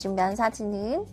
준비한 사진은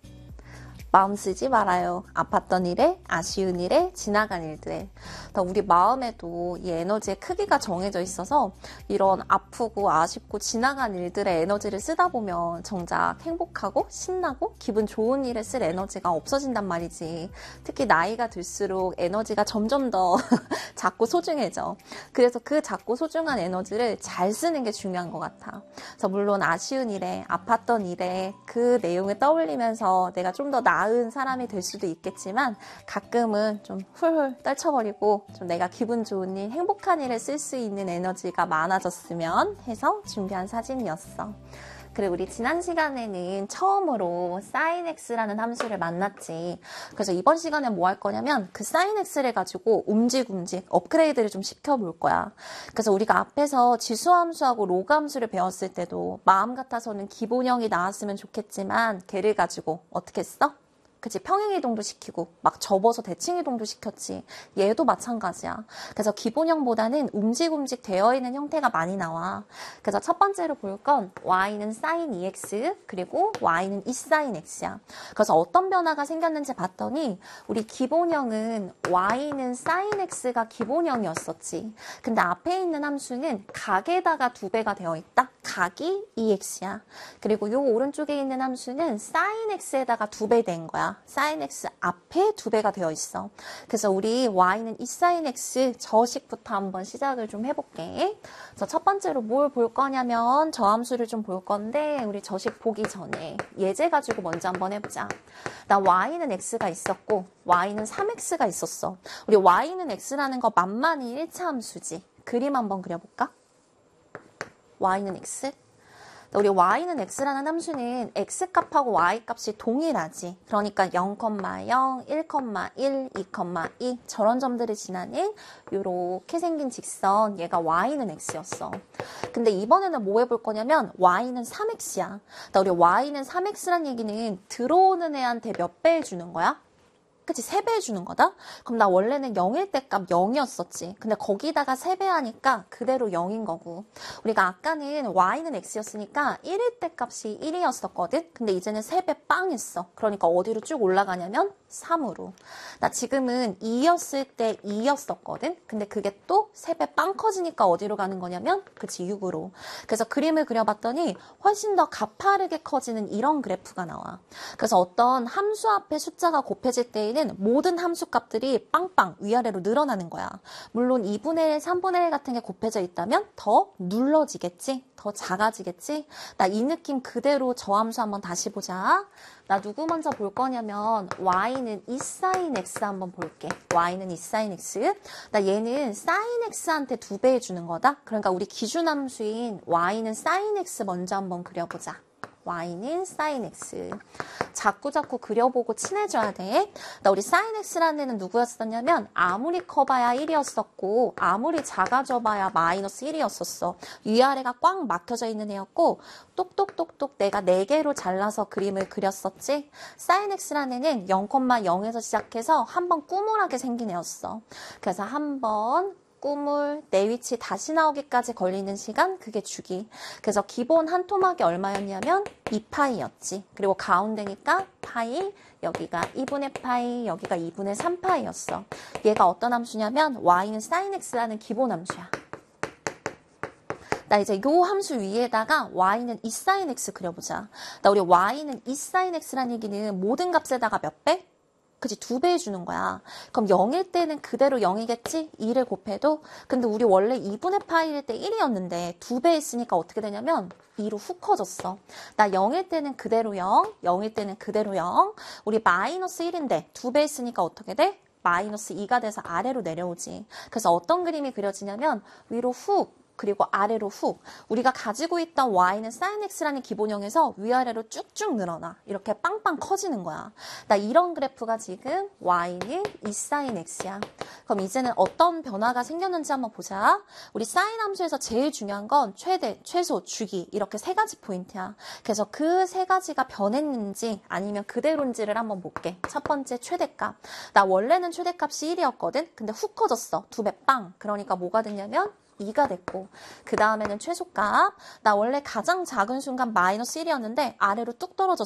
마음 쓰지 말아요. 아팠던 일에, 아쉬운 일에, 지나간 일들에. 우리 마음에도 이 에너지의 크기가 정해져 있어서 이런 아프고 아쉽고 지나간 일들의 에너지를 쓰다 보면 정작 행복하고 신나고 기분 좋은 일에 쓸 에너지가 없어진단 말이지. 특히 나이가 들수록 에너지가 점점 더 작고 소중해져. 그래서 그 작고 소중한 에너지를 잘 쓰는 게 중요한 것 같아. 그래서 물론 아쉬운 일에, 아팠던 일에 그 내용을 떠올리면서 내가 좀 더 나은 사람이 될 수도 있겠지만 가끔은 좀 훌훌 떨쳐버리고 좀 내가 기분 좋은 일, 행복한 일에 쓸 수 있는 에너지가 많아졌으면 해서 준비한 사진이었어. 그리고 우리 지난 시간에는 처음으로 sinx라는 함수를 만났지. 그래서 이번 시간에 뭐 할 거냐면 그 sinx를 가지고 움직 업그레이드를 좀 시켜볼 거야. 그래서 우리가 앞에서 지수함수하고 로그함수를 배웠을 때도 마음 같아서는 기본형이 나왔으면 좋겠지만 걔를 가지고 어떻게 했어? 그치, 평행이동도 시키고 막 접어서 대칭이동도 시켰지. 얘도 마찬가지야. 그래서 기본형보다는 움직 되어 있는 형태가 많이 나와. 그래서 첫 번째로 볼 건 y는 sin EX 그리고 y는 e sin X야. 그래서 어떤 변화가 생겼는지 봤더니 우리 기본형은 y는 sin X가 기본형이었었지. 근데 앞에 있는 함수는 각에다가 2배가 되어 있다. 각이 EX야. 그리고 요 오른쪽에 있는 함수는 sin X에다가 2배 된 거야. sin x 앞에 2배가 되어 있어. 그래서 우리 y는 e sin x 저식부터 한번 시작을 좀 해볼게. 그래서 첫 번째로 뭘 볼 거냐면 저 함수를 좀 볼 건데 우리 저식 보기 전에 예제 가지고 먼저 한번 해보자. 나 y는 x가 있었고 y는 3x가 있었어. 우리 y는 x라는 거 만만히 1차 함수지. 그림 한번 그려볼까? y는 x. 우리 y는 x라는 함수는 x값하고 y값이 동일하지. 그러니까 0,0, 1,1, 2,2 저런 점들을 지나는 이렇게 생긴 직선 얘가 y는 x였어. 근데 이번에는 뭐 해볼 거냐면 y는 3x야. 우리 y는 3x란 얘기는 들어오는 애한테 몇 배 해주는 거야? 그치, 3배 해주는 거다? 그럼 나 원래는 0일 때 값 0이었었지. 근데 거기다가 3배 하니까 그대로 0인 거고. 우리가 아까는 y는 x였으니까 1일 때 값이 1이었었거든? 근데 이제는 3배 빵 했어. 그러니까 어디로 쭉 올라가냐면 3으로. 나 지금은 2였을 때 2였었거든? 근데 그게 또 3배 빵 커지니까 어디로 가는 거냐면 그치, 6으로. 그래서 그림을 그려봤더니 훨씬 더 가파르게 커지는 이런 그래프가 나와. 그래서 어떤 함수 앞에 숫자가 곱해질 때에는 모든 함수값들이 빵빵 위아래로 늘어나는 거야. 물론 2분의 1, 3분의 1 같은 게 곱해져 있다면 더 눌러지겠지? 더 작아지겠지? 나 이 느낌 그대로 저 함수 한번 다시 보자. 나 누구 먼저 볼 거냐면 y는 e sin x 한번 볼게. y는 e sin x. 나 얘는 sin x한테 2배 해주는 거다. 그러니까 우리 기준 함수인 y는 sin x 먼저 한번 그려보자. y는 sin x. 자꾸 그려보고 친해져야 돼. 나 우리 sin x라는 애는 누구였었냐면 아무리 커봐야 1이었었고 아무리 작아져봐야 마이너스 1이었었어. 위아래가 꽉 막혀져 있는 애였고 똑똑똑똑 내가 4개로 잘라서 그림을 그렸었지. sin x라는 애는 0,0에서 시작해서 한번 꾸물하게 생긴 애였어. 그래서 한번 꾸물, 내 위치 다시 나오기까지 걸리는 시간, 그게 주기. 그래서 기본 한 토막이 얼마였냐면 2파이였지. 그리고 가운데니까 파이, 여기가 2분의 파이, 여기가 2분의 3파이였어. 얘가 어떤 함수냐면 y는 sin x라는 기본 함수야. 나 이제 요 함수 위에다가 y는 e sin x 그려보자. 나 우리 y는 e sin x라는 얘기는 모든 값에다가 몇 배? 그치, 2배 해주는 거야. 그럼 0일 때는 그대로 0이겠지? 2를 곱해도. 근데 우리 원래 2분의 파이일 때 1이었는데 2배 했으니까 어떻게 되냐면 2로 훅 커졌어. 나 0일 때는 그대로 0, 0일 때는 그대로 0. 우리 마이너스 1인데 2배 했으니까 어떻게 돼? 마이너스 2가 돼서 아래로 내려오지. 그래서 어떤 그림이 그려지냐면 위로 훅, 그리고 아래로 훅. 우리가 가지고 있던 y는 sin x라는 기본형에서 위아래로 쭉쭉 늘어나. 이렇게 빵빵 커지는 거야. 나 이런 그래프가 지금 y는 e sin x야. 그럼 이제는 어떤 변화가 생겼는지 한번 보자. 우리 sin 함수에서 제일 중요한 건 최대, 최소, 주기 이렇게 3가지 포인트야. 그래서 그 3가지가 변했는지 아니면 그대로인지를 한번 볼게. 첫 번째 최대값. 나 원래는 최대값이 1이었거든. 근데 훅 커졌어. 2배 빵. 그러니까 뭐가 됐냐면 2가 됐고, 그 다음에는 최소값. 나 원래 가장 작은 순간 마이너스 1이었는데 아래로 뚝 떨어졌어.